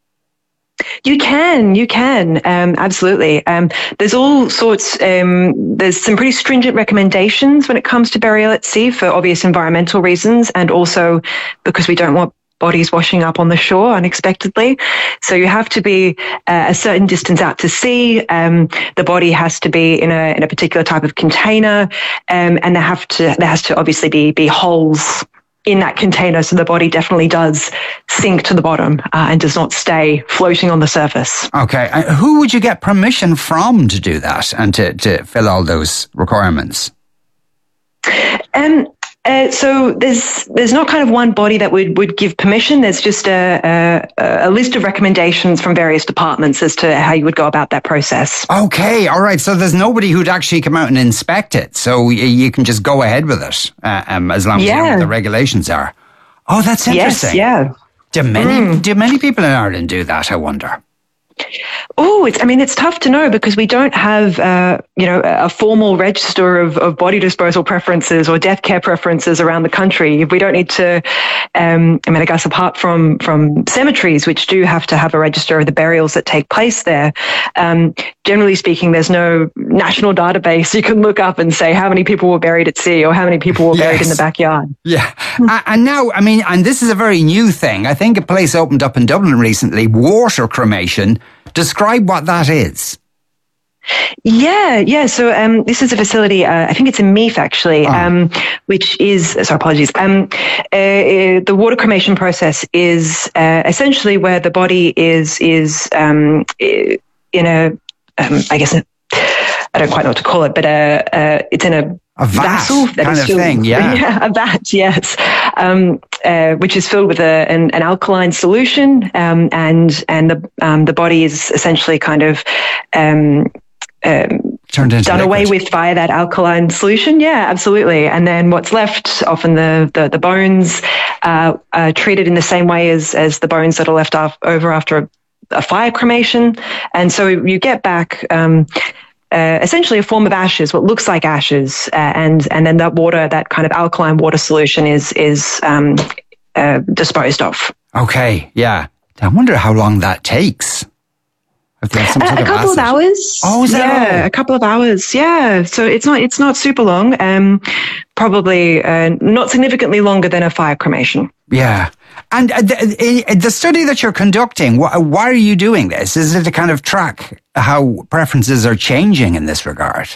You can, you can, um, absolutely. Um, there's all sorts, um, there's some pretty stringent recommendations when it comes to burial at sea for obvious environmental reasons and also because we don't want bodies washing up on the shore unexpectedly. So you have to be uh, a certain distance out to sea. Um, the body has to be in a in a particular type of container, um, and there have to there has to obviously be be holes in that container, so the body definitely does sink to the bottom uh, and does not stay floating on the surface. Okay, uh, who would you get permission from to do that and to to fill all those requirements? Um. Uh, so there's there's not kind of one body that would, would give permission. There's just a, a a list of recommendations from various departments as to how you would go about that process. Okay, all right. So there's nobody who'd actually come out and inspect it. So you can just go ahead with it uh, um, as long as yeah. you know what the regulations are. Oh, that's interesting. Yes, yeah. Do many Mm. do many people in Ireland do that, I wonder? Oh, it's, I mean, it's tough to know because we don't have, uh, you know, a formal register of, of body disposal preferences or death care preferences around the country. We don't need to, um, I mean, I guess apart from, from cemeteries, which do have to have a register of the burials that take place there, um, generally speaking, there's no national database you can look up and say how many people were buried at sea or how many people were yes. buried in the backyard. Yeah. uh, and now, I mean, and this is a very new thing. I think a place opened up in Dublin recently, water cremation. Describe what that is. Yeah, yeah. So um, this is a facility, uh, I think it's in Meath actually, oh. um, which is, sorry, apologies. Um, uh, the water cremation process is uh, essentially where the body is, is um, in a, um, I guess, I don't quite know what to call it, but uh, uh, it's in a A vat vessel that kind is of filled, thing, yeah. yeah. A vat, yes, um, uh, which is filled with a, an, an alkaline solution, um, and and the um, the body is essentially kind of um, um, Turned into done liquid. away with via that alkaline solution. Yeah, absolutely. And then what's left, often the the, the bones, uh, are treated in the same way as as the bones that are left off, over after a, a fire cremation, and so you get back. Um, Uh, essentially a form of ashes, what looks like ashes, uh, and and then that water, that kind of alkaline water solution is is um, uh, disposed of. Okay, yeah. I wonder how long that takes. If they have some Uh, sort a of couple acid. of hours. Oh, is that yeah, all? a couple of hours. Yeah, so it's not it's not super long. Um, probably uh, not significantly longer than a fire cremation. Yeah. And uh, the, uh, the study that you're conducting, wh- why are you doing this? Is it to kind of track how preferences are changing in this regard?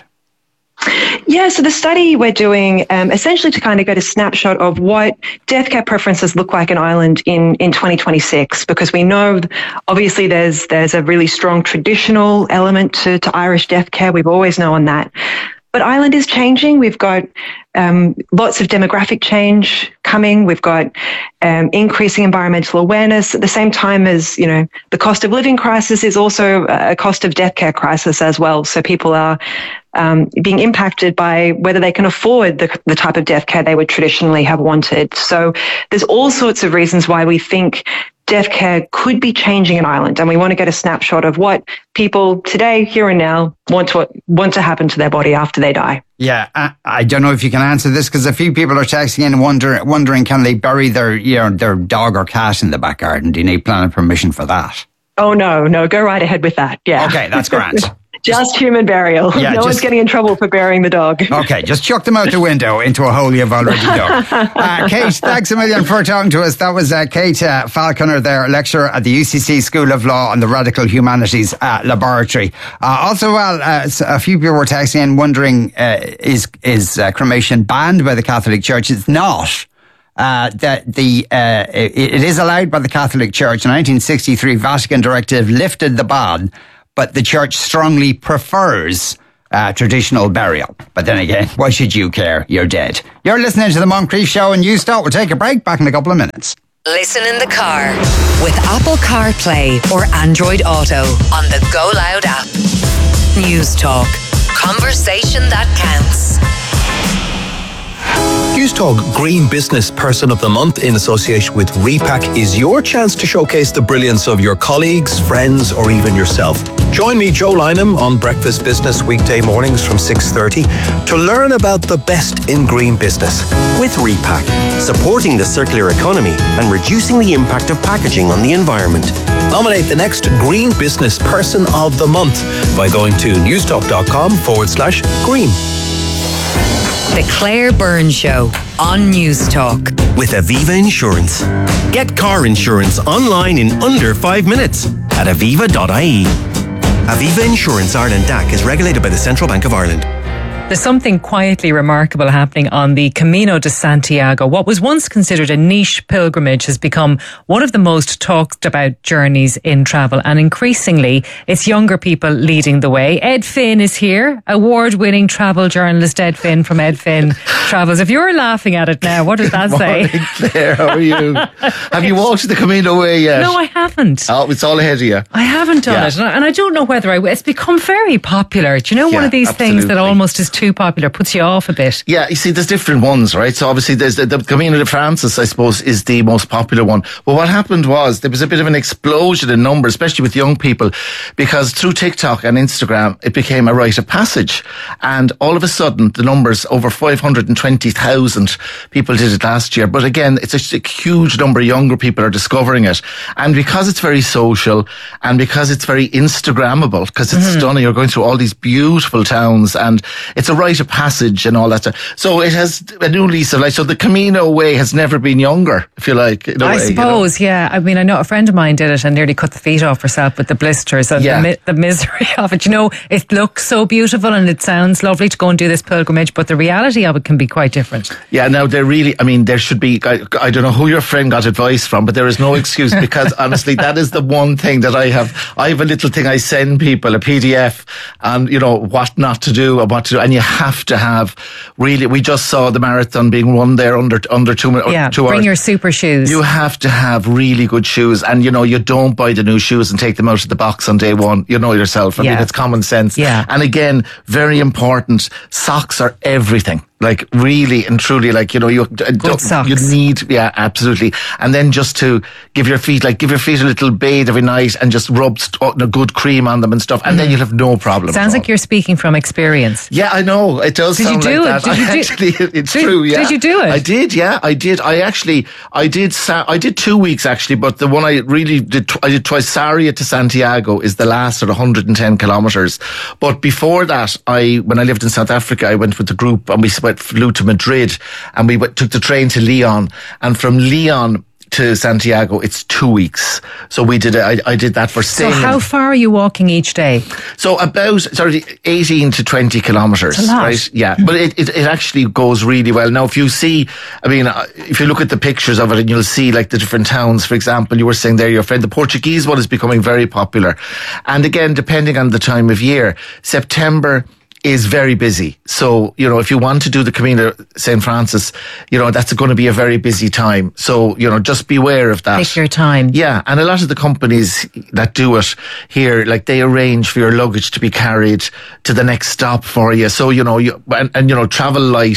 Yeah, so the study we're doing um, essentially to kind of get a snapshot of what death care preferences look like in Ireland in, in twenty twenty-six, because we know obviously there's there's a really strong traditional element to, to Irish death care. We've always known that. But Ireland is changing. We've got um, lots of demographic change coming. We've got um, increasing environmental awareness at the same time as, you know, the cost of living crisis is also a cost of death care crisis as well. So people are um, being impacted by whether they can afford the, the type of death care they would traditionally have wanted. So there's all sorts of reasons why we think death care could be changing in Ireland, and we want to get a snapshot of what people today, here and now, want to want to happen to their body after they die. Yeah, I, I don't know if you can answer this because a few people are texting in wonder, wondering can they bury their you know their dog or cat in the back garden? Do you need planning permission for that? Oh no, no, go right ahead with that. Yeah. Okay, that's grand. Just human burial. Yeah, no just- one's getting in trouble for burying the dog. Okay, just chuck them out the window into a hole you've already dug. Uh, Kate, thanks a million for talking to us. That was uh, Kate uh, Falconer there, lecturer at the U C C School of Law and the Radical Humanities uh, Laboratory. Uh, also, well, uh, a few people were texting in wondering, uh, is, is uh, cremation banned by the Catholic Church? It's not. Uh, that the uh, it, it is allowed by the Catholic Church. The nineteen sixty-three Vatican directive lifted the ban, but the Church strongly prefers uh, traditional burial. But then again, why should you care? You're dead. You're listening to the Moncrief Show and Newstalk. We'll take a break. Back in a couple of minutes. Listen in the car with Apple CarPlay or Android Auto on the Go Loud app. Newstalk. Conversation that counts. Newstalk Green Business Person of the Month in association with Repack is your chance to showcase the brilliance of your colleagues, friends, or even yourself. Join me, Joe Lynham, on Breakfast Business weekday mornings from six thirty to learn about the best in green business. With Repack, supporting the circular economy and reducing the impact of packaging on the environment. Nominate the next Green Business Person of the Month by going to newstalk.com forward slash green. The Claire Byrne Show on Newstalk. With Aviva Insurance. Get car insurance online in under five minutes at aviva dot I E. Aviva Insurance Ireland D A C is regulated by the Central Bank of Ireland. There's something quietly remarkable happening on the Camino de Santiago. What was once considered a niche pilgrimage has become one of the most talked about journeys in travel, and increasingly it's younger people leading the way. Ed Finn is here, award-winning travel journalist Ed Finn from Ed Finn Travels. If you're laughing at it now, what does that say? Morning, Claire, how are you? Have you walked the Camino way yet? No, I haven't. Oh, it's all ahead of you. I haven't done Yeah. it, and I, and I don't know whether I will. It's become very popular. Do you know, one Yeah, of these things that absolutely. almost is too popular, puts you off a bit. Yeah, you see, there's different ones, right? So obviously there's the, the Camino de Francis, I suppose, is the most popular one. But what happened was there was a bit of an explosion in numbers, especially with young people, because through TikTok and Instagram, it became a rite of passage. And all of a sudden, the numbers, over five hundred twenty thousand people did it last year. But again, it's a, a huge number of younger people are discovering it. And because it's very social and because it's very Instagrammable, because it's Mm-hmm. stunning, you're going through all these beautiful towns and it's a rite of passage and all that stuff. So it has a new lease of life. So the Camino way has never been younger, if you like. In a I way, you know? suppose, yeah. I mean, I know a friend of mine did it and nearly cut the feet off herself with the blisters and Yeah. the, mi- the misery of it. You know, it looks so beautiful and it sounds lovely to go and do this pilgrimage, but the reality of it can be quite different. Yeah, now there really, I mean, there should be, I, I don't know who your friend got advice from, but there is no excuse because honestly, that is the one thing that I have. I have a little thing I send people, a P D F, and you know, what not to do and what to do. And you have to have really, we just saw the marathon being run there under, under two minutes, Yeah, two bring hours. your super shoes. You have to have really good shoes, and you know, you don't buy the new shoes and take them out of the box on day one. You know yourself. I Yeah. mean, it's common sense. Yeah. And again, very important, socks are everything. Like really and truly, like, you know, you don't, socks. you need, yeah, absolutely. And then just to give your feet, like give your feet a little bathe every night and just rub st- a good cream on them and stuff, and then you'll have no problem. Sounds at like all. you're speaking from experience. Yeah, I know. It does Did you sound do like it? that. Did you I do- actually, it's Did- true, yeah. did you do it? I did, yeah. I did. I actually, I did, Sa- I did two weeks actually, but the one I really did, tw- I did twice, Sarria to Santiago is the last at one hundred ten kilometres. But before that, I, when I lived in South Africa, I went with the group and we went, flew to Madrid and we went, took the train to Leon, and from Leon to Santiago, it's two weeks. So we did, I, I did that for So staying. how in- far are you walking each day? So about, sorry, eighteen to twenty kilometres. That's a lot. Right? Yeah. But it, it, it actually goes really well. Now, if you see, I mean, uh, if you look at the pictures of it and you'll see like the different towns, for example, you were saying there, your friend, the Portuguese one is becoming very popular. And again, depending on the time of year, September is very busy. So, you know, if you want to do the Camino Saint Francis, you know, that's going to be a very busy time. So, you know, just beware of that. Take your time. Yeah, and a lot of the companies that do it here, like they arrange for your luggage to be carried to the next stop for you. So, you know, you, and, and you know, Travel Light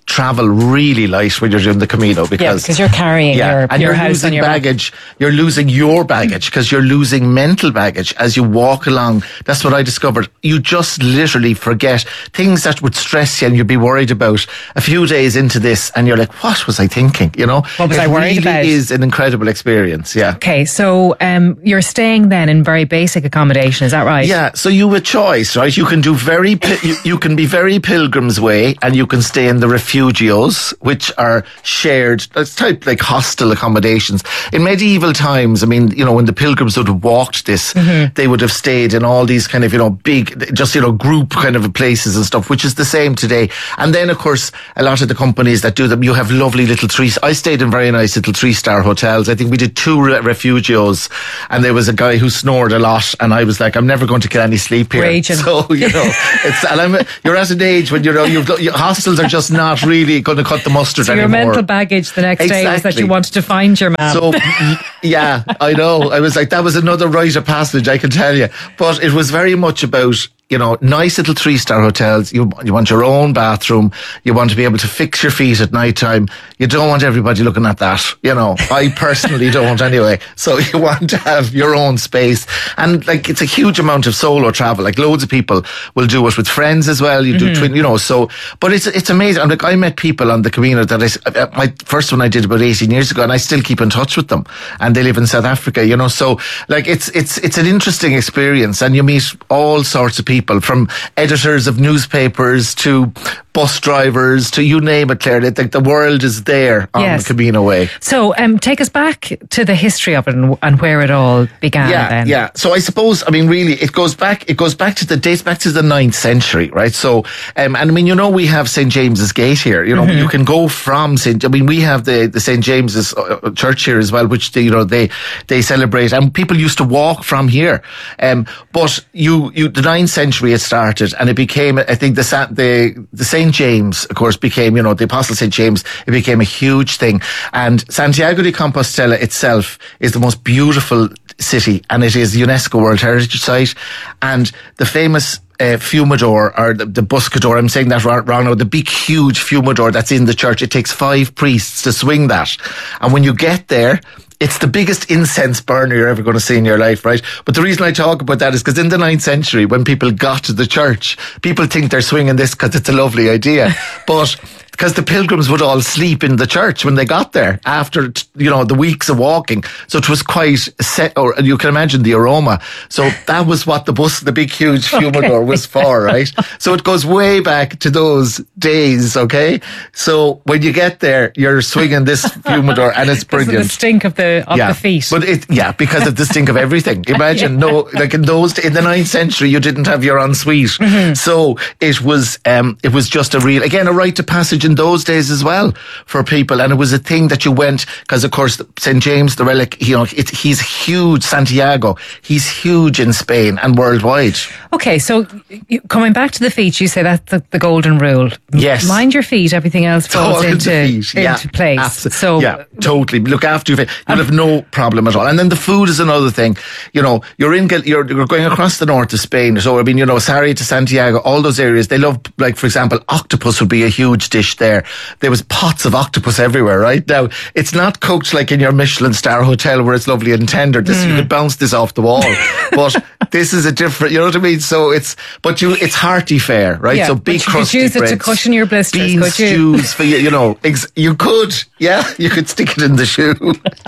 travel really light when you're doing the Camino because yeah, because you're carrying yeah, your, and your you're house losing on your baggage. Back. You're losing your baggage because you're losing mental baggage as you walk along. That's what I discovered. You just literally forget things that would stress you and you'd be worried about a few days into this, and you're like, "What was I thinking?" You know, what was it I worried really about? It is an incredible experience. Yeah. Okay, so um, you're staying then in very basic accommodation, is that right? Yeah. So you have a choice, right? You can do very, you, you can be very Pilgrim's Way, and you can stay in the refugios, which are shared. It's type like hostel accommodations. In medieval times, I mean, you know, when the pilgrims would have walked this, mm-hmm. they would have stayed in all these kind of, you know, big, just, you know, group kind of places and stuff, which is the same today. And then, of course, a lot of the companies that do them, you have lovely little three, I stayed in very nice little three-star hotels. I think we did two re- refugios, and there was a guy who snored a lot, and I was like, I'm never going to get any sleep here. Raging. So, you know, it's, and I'm, you're at an age when, you know, you've, your hostels are just not really going to cut the mustard so anymore. Your mental baggage the next exactly. day was that you wanted to find your man. So, yeah, I know. I was like, that was another rite of passage, I can tell you. But it was very much about, you know, nice little three-star hotels. You you want your own bathroom. You want to be able to fix your feet at night time. You don't want everybody looking at that. You know, I personally don't anyway. So you want to have your own space. And like, it's a huge amount of solo travel. Like loads of people will do it with friends as well. You do mm-hmm. twin, you know, so, but it's, it's amazing. And like, I met people on the Camino that I, my first one I did about eighteen years ago, and I still keep in touch with them. And they live in South Africa, you know, so like, it's, it's, it's an interesting experience, and you meet all sorts of people. People from editors of newspapers to bus drivers to you name it, Claire. Like the world is there on yes. the Camino Way. So, um, take us back to the history of it and, and where it all began. Yeah, then. yeah. So I suppose, I mean, really, it goes back. It goes back to the dates back to the ninth century, right? So, um, and I mean, you know, we have Saint James's Gate here. You know, mm-hmm. you can go from Saint. I mean, we have the the Saint James's Church here as well, which they, you know they they celebrate, and people used to walk from here. Um, but you you the ninth century it started, and it became, I think, the the the Saint James, of course, became, you know, the Apostle Saint James. It became a huge thing, and Santiago de Compostela itself is the most beautiful city, and it is UNESCO World Heritage Site, and the famous Uh, Fumador, or the, the Buscador, I'm saying that wrong now, the big huge Fumador that's in the church, it takes five priests to swing that, and when you get there, it's the biggest incense burner you're ever going to see in your life, right? But the reason I talk about that is because in the ninth century, when people got to the church, people think they're swinging this because it's a lovely idea, but because the pilgrims would all sleep in the church when they got there after, you know, the weeks of walking. So it was quite set, or you can imagine the aroma. So that was what the bus, the big huge Fumador okay. was for, right? So it goes way back to those days, okay? So when you get there, you're swinging this Fumador, and it's brilliant. Because of the stink of the, of yeah. the feet. But it, yeah, because of the stink of everything. Imagine, yeah. no, like in those, in the ninth century, you didn't have your ensuite. Mm-hmm. So it was, um, it was just a real, again, a rite of passage in those days as well for people, and it was a thing that you went, because of course Saint James the relic, you know, it, he's huge. Santiago, he's huge in Spain and worldwide. Okay, so you, coming back to the feet, you say that's the, the golden rule. Yes, mind your feet, everything else falls Talk into, feet. into yeah, place. Absolutely. So yeah, totally look after your feet. You'll have no problem at all. And then the food is another thing. You know, you're in, you're, you're going across the north of Spain. So I mean, you know, Sarri to Santiago, all those areas, they love, like for example, octopus would be a huge dish there. There was pots of octopus everywhere, right? Now, it's not cooked like in your Michelin star hotel where it's lovely and tender. This, mm. you could bounce this off the wall. But this is a different, you know what I mean? So it's, but you, it's hearty fare, right? Yeah, so big but you crusty could use breads, it to cushion your blisters, bean could you? stews for you, you know, ex- you could, yeah, you could stick it in the shoe.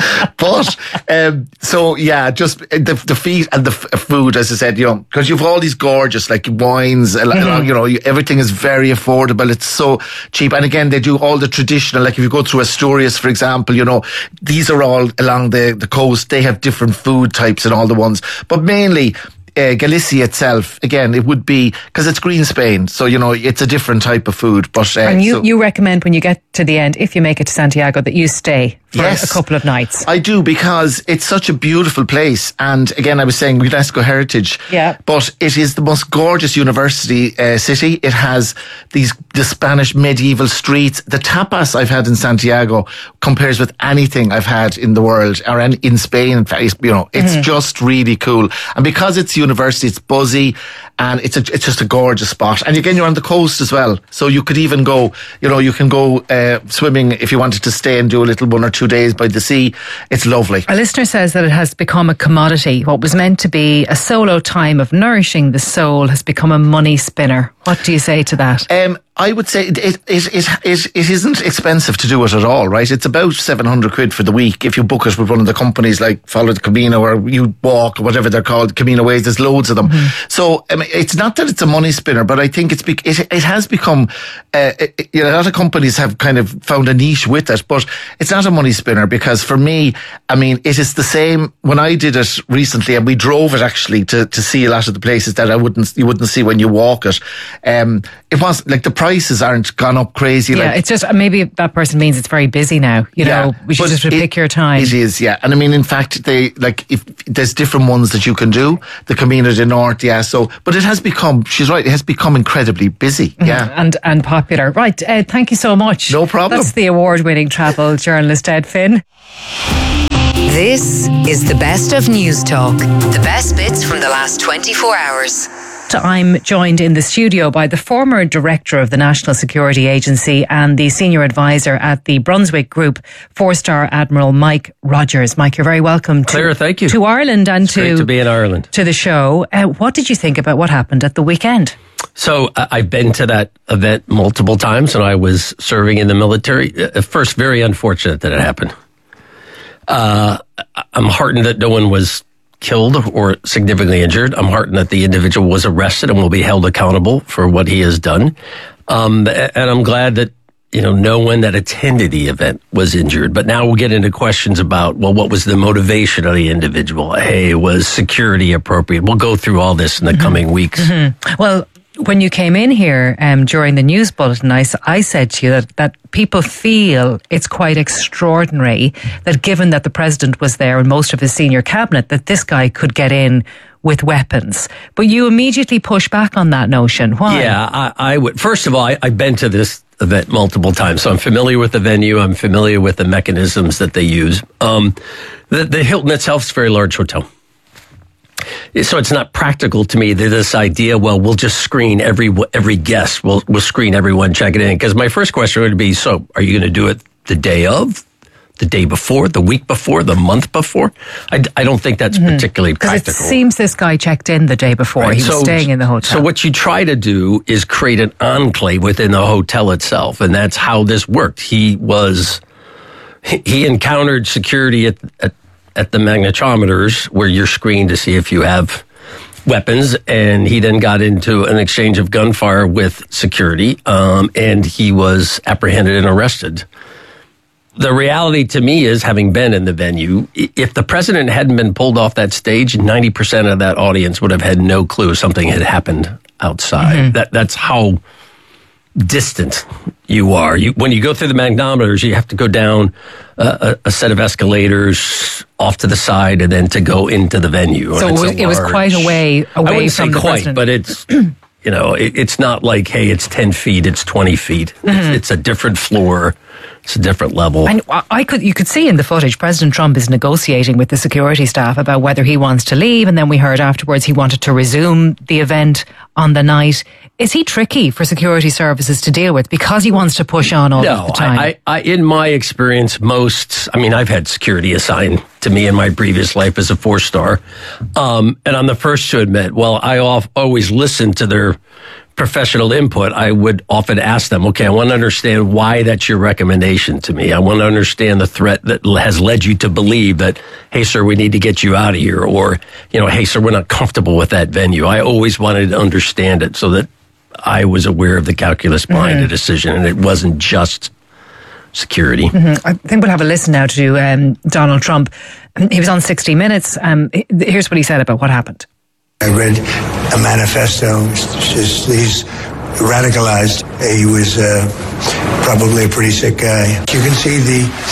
But, um, so yeah, just the, the feet and the f- food, as I said, you know, because you've all these gorgeous, like wines, mm-hmm. you know, you, everything is very affordable. It's so cheap. And again, they do all the traditional, like if you go through Asturias, for example, you know, these are all along the, the coast. They have different food types and all the ones, but mainly, Uh, Galicia itself, again, it would be, because it's green Spain, so, you know, it's a different type of food. But uh, And you, so, you recommend when you get to the end, if you make it to Santiago, that you stay. for yes, a couple of nights. I do, because it's such a beautiful place. And again, I was saying UNESCO Heritage. Yeah. But it is the most gorgeous university uh, city. It has these the Spanish medieval streets. The tapas I've had in Santiago compares with anything I've had in the world, or in, in Spain. In fact, you know, it's mm-hmm. just really cool. And because it's university, it's buzzy, and it's a, it's just a gorgeous spot. And again, you're on the coast as well, so you could even go, you know, you can go uh, swimming if you wanted to stay and do a little one or two days by the sea. It's lovely. A listener says that it has become a commodity. What was meant to be a solo time of nourishing the soul has become a money spinner. What do you say to that? Um, I would say it, it, it, it, it, it isn't expensive to do it at all, right? It's about seven hundred quid for the week if you book it with one of the companies like Follow the Camino or You Walk or whatever they're called, Camino Ways. There's loads of them. Mm-hmm. So I mean, it's not that it's a money spinner, but I think it's be, it, it has become, uh, it, you know, a lot of companies have kind of found a niche with it, but it's not a money spinner, because for me, I mean, it is the same. When I did it recently, and we drove it actually to, to see a lot of the places that I wouldn't, you wouldn't see when you walk it. Um, it was like the prices aren't gone up crazy. Yeah, like, it's just, maybe that person means it's very busy now. You yeah, know, we should just it, pick your time. It is, yeah. And I mean, in fact, they like if there's different ones that you can do. The Camino de Norte, yeah. So, but it has become. She's right. It has become incredibly busy. Yeah, mm, and and popular. Right. Uh, thank you so much. No problem. That's the award-winning travel journalist Ed Finn. This is the best of News Talk. The best bits from the last twenty-four hours. I'm joined in the studio by the former director of the National Security Agency and the senior advisor at the Brunswick Group, four-star Admiral Mike Rogers. Mike, you're very welcome to, Claire, thank you. to Ireland and it's to, great to be in Ireland. to the show. Uh, what did you think about what happened at the weekend? So uh, I've been to that event multiple times, and I was serving in the military. At first, very unfortunate that it happened. Uh, I'm heartened that no one was killed or significantly injured. I'm heartened that the individual was arrested and will be held accountable for what he has done. Um, and I'm glad that, you know, no one that attended the event was injured. But now we'll get into questions about, well, what was the motivation of the individual? Hey, was security appropriate? We'll go through all this in the mm-hmm. coming weeks. Mm-hmm. Well, when you came in here um, during the news bulletin, I, I said to you that, that people feel it's quite extraordinary that given that the president was there and most of his senior cabinet, that this guy could get in with weapons. But you immediately push back on that notion. Why? Yeah, I, I would. First of all, I, I've been to this event multiple times, so I'm familiar with the venue. I'm familiar with the mechanisms that they use. Um, the, the Hilton itself is a very large hotel. So it's not practical to me that this idea, well, we'll just screen every every guest. We'll, we'll screen everyone, check it in. Because my first question would be, so are you going to do it the day of, the day before, the week before, the month before? I, I don't think that's mm-hmm. particularly practical. Because it seems this guy checked in the day before. Right. He was so, staying in the hotel. So what you try to do is create an enclave within the hotel itself. And that's how this worked. He was, he encountered security at, at at the magnetometers where you're screened to see if you have weapons. And he then got into an exchange of gunfire with security, um, and he was apprehended and arrested. The reality to me is, having been in the venue, if the president hadn't been pulled off that stage, ninety percent of that audience would have had no clue something had happened outside. Mm-hmm. That That's how distant you are. You, when you go through the magnetometers, you have to go down uh, a, a set of escalators off to the side and then to go into the venue. So it was, it was quite a way away I wouldn't from say the quite, president. but it's, you know, it, it's not like, hey, it's ten feet, it's twenty feet. Mm-hmm. It's, it's a different floor. It's a different level. And I could, you could see in the footage, President Trump is negotiating with the security staff about whether he wants to leave. And then we heard afterwards he wanted to resume the event on the night. Is he tricky for security services to deal with because he wants to push on all no, of the time? No, I, I, in my experience, most, I mean, I've had security assigned to me in my previous life as a four-star. Um, and I'm the first to admit, well, I off, always listen to their professional input. I would often ask them, okay, I want to understand why that's your recommendation to me. I want to understand the threat that has led you to believe that, hey, sir, we need to get you out of here. Or, you know, hey, sir, we're not comfortable with that venue. I always wanted to understand it so that I was aware of the calculus behind mm-hmm. the decision, and it wasn't just security. Mm-hmm. I think we'll have a listen now to um, Donald Trump. He was on sixty minutes. Um, here's what he said about what happened. I read a manifesto. Just, he's radicalized. He was uh, probably a pretty sick guy. You can see the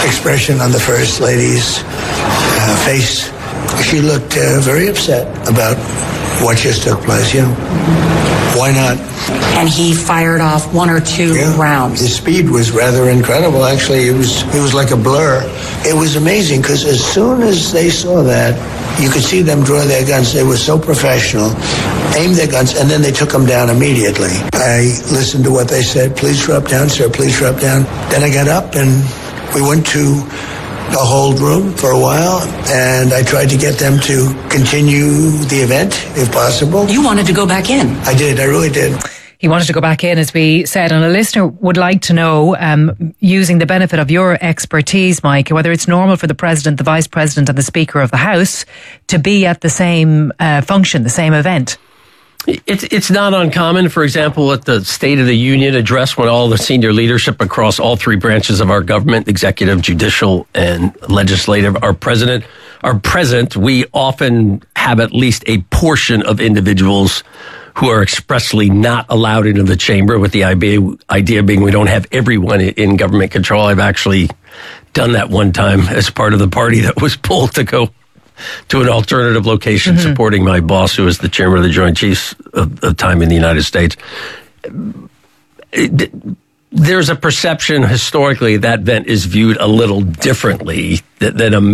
expression on the First Lady's uh, face. She looked uh, very upset about what just took place, you know. Why not? And he fired off one or two yeah. rounds. The speed was rather incredible. Actually, it was it was like a blur. It was amazing because as soon as they saw that, you could see them draw their guns. They were so professional, aimed their guns, and then they took them down immediately. I listened to what they said. Please drop down, sir. Please drop down. Then I got up and we went to the hold room for a while, and I tried to get them to continue the event, if possible. You wanted to go back in. I did, I really did. He wanted to go back in, as we said, and a listener would like to know, um, using the benefit of your expertise, Mike, whether it's normal for the President, the Vice President and the Speaker of the House to be at the same uh, function, the same event. It's it's not uncommon, for example, at the State of the Union address, when all the senior leadership across all three branches of our government, executive, judicial, and legislative, are president, are present. We often have at least a portion of individuals who are expressly not allowed into the chamber, with the idea being we don't have everyone in government control. I've actually done that one time as part of the party that was pulled to go to an alternative location, mm-hmm. supporting my boss, who was the chairman of the Joint Chiefs of the time in the United States. There's a perception historically that event is viewed a little differently than a